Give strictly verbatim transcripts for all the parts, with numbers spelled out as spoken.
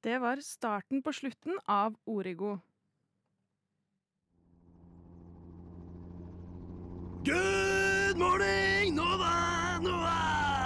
Det var starten på slutten av Origo. Good morning, Nova, Nova!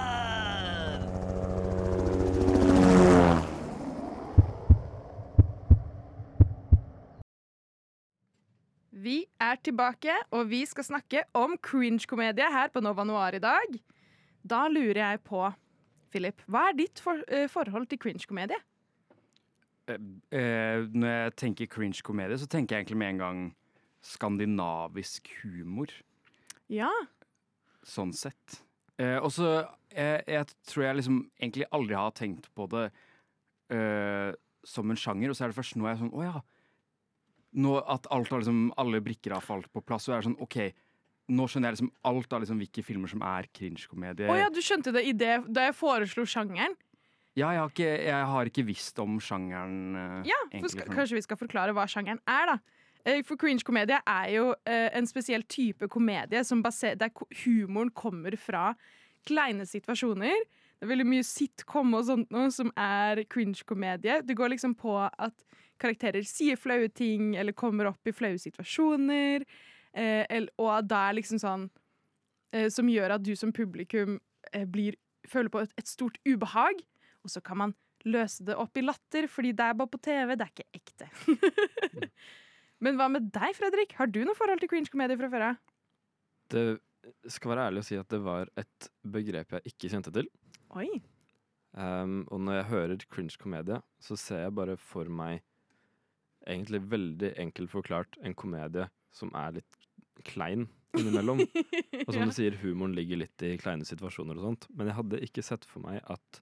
Vi er tilbake, og vi skal snakke om cringe-komedie her på Nova Noir i dag. Da lurer jeg på, Philip, hva er ditt for, uh, forhold til cringe-komedie? Eh, eh, når jeg tenker cringe-komedie, så tenker jeg egentlig med en gang skandinavisk humor. Ja. Sånn sett. Eh, og så jeg, jeg tror jeg liksom egentlig aldri har tenkt på det eh, som en sjanger, og så er det først nå jeg er sånn, å ja, nå at alt har liksom, alle brikker har falt på plass, så er det sånn, ok, nå skjønner jeg liksom alt av liksom hvilke filmer som er cringe-komedie. Å ja, du skjønte det i det da jeg foreslo sjangeren? Ja, jeg har ikke, jeg har ikke visst om sjangeren. eh, Ja, for egentlig, skal, sånn. kanskje vi skal forklare hva sjangeren er da. Eh, For cringe-komedie er jo eh, en spesiell type komedie som baser, der ko- humoren kommer fra kleine situasjoner. Det er veldig mye sitcom og sånt nå som er cringe-komedie. Det går liksom på at karakterer sier flaue ting eller kommer opp i flaue situasjoner, eh, el- og da er liksom sånn eh, som gjør at du som publikum eh, blir, føler på et, et stort ubehag, og så kan man løse det opp i latter, fordi det er bare på T V, det er ikke ekte. Men hva med deg, Fredrik? Har du noe forhold til cringe-komedie fra før av? Det skal være ærlig å si at det var et begrep jeg ikke kjente til. Oi. Um, og når jeg hører cringe-komedie, så ser jeg bare for meg egentlig veldig enkelt forklart en komedie som er litt klein innimellom. Og som Ja. du sier, humoren ligger litt i kleine situasjoner og sånt. Men jeg hadde ikke sett for meg at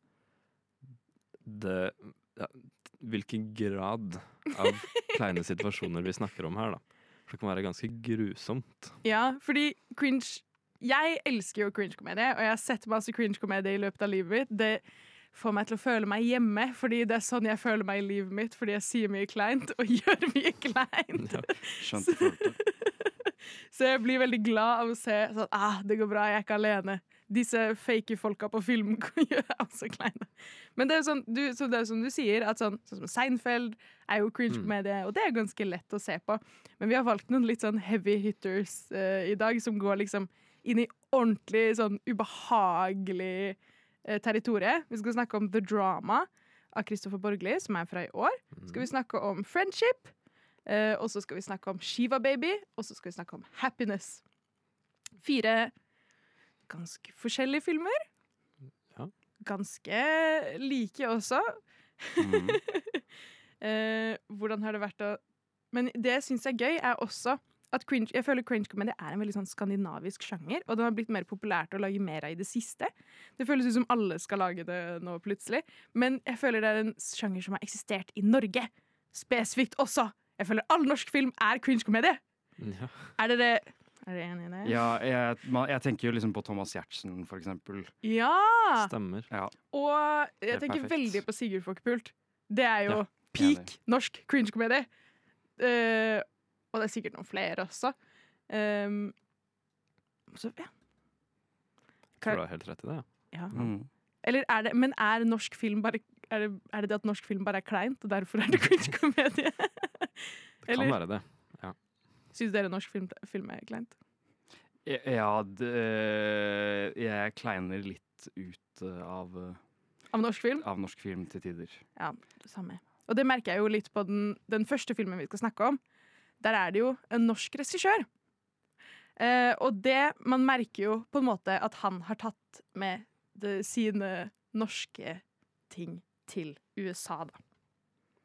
det ja, hvilken grad av kleine situasjoner vi snakker om her, da. For det kan være ganske grusomt. Ja, fordi cringe Jeg elsker jo cringe-komedie, og jeg har sett masse cringe-komedie i løpet av livet mitt. Det får meg til å føle meg hjemme, fordi det er sånn jeg føler meg i livet mitt, fordi jeg sier mye kleint og gjør mye kleint. Ja. Skjønte følte. Så jeg blir veldig glad av å se sånn, ah, det går bra, jeg er ikke alene. Disse fake folka på film gjør jeg også kleine. Men det er jo sånn, du, så det er som du sier, at sånn, sånn som Seinfeld er jo cringe-komedie, og det er ganske lett å se på. Men vi har valgt noen litt sånn heavy hitters eh, i dag, som går liksom inn i ordentlig sånn ubehagelig eh, territorie. Vi skal snakke om The Drama av Kristoffer Borgli, som er fra i år. Skal vi snakke om Friendship, eh, og så skal vi snakke om Shiva Baby, og så skal vi snakke om Happiness. Fire ganske forskjellige filmer. Ja. Ganske like også. Mm. eh, hvordan har det vært å Men det jeg syns er gøy, er også at cringe, jeg føler cringe-komedie er en veldig sånn skandinavisk sjanger, og den har blitt mer populært å lage mer av i det siste. Det føles ut som alle skal lage det nå plutselig, men jeg føler det er en sjanger som har eksistert i Norge. Spesifikt også. Jeg føler all norsk film er cringe-komedie. Ja. Er dere Er dere enige i det? Ja, jeg, man, jeg tenker jo liksom på Thomas Giertsen, for eksempel. Ja! Stemmer. Ja. Og jeg Helt tenker perfekt. veldig på Sigurd Folkepult. Det er jo Ja, peak norsk cringe-komedie. Eh, og det er sikkert noen flere også. Um, så, ja. Tror du har helt rett i det, ja. Ja. Mm. Eller er det, men er norsk film bare er det, er det det at norsk film bare er kleint, og derfor er det cringe-komedie? Det kan Eller- være det. Syns dere norsk film, film er kleint? Ja, det, jeg kleiner litt ut eh, av, eh, Av norsk film? av norsk film til tider. Ja, det samme. Og det merker jeg jo litt på den, den første filmen vi skal snakke om. Der er det jo en norsk regissør. Eh, og det, man merker jo på en måte at han har tatt med det, sine norske ting til U S A, da.